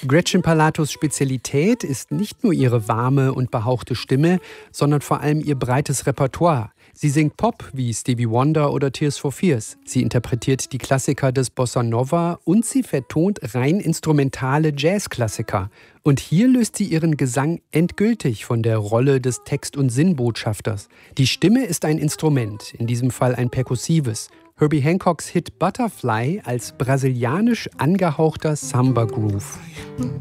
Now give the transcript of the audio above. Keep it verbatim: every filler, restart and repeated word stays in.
Gretchen Palatos Spezialität ist nicht nur ihre warme und behauchte Stimme, sondern vor allem ihr breites Repertoire. Sie singt Pop wie Stevie Wonder oder Tears for Fears. Sie interpretiert die Klassiker des Bossa Nova und sie vertont rein instrumentale Jazzklassiker. Und hier löst sie ihren Gesang endgültig von der Rolle des Text- und Sinnbotschafters. Die Stimme ist ein Instrument, in diesem Fall ein perkussives. Herbie Hancocks Hit Butterfly als brasilianisch angehauchter Samba-Groove.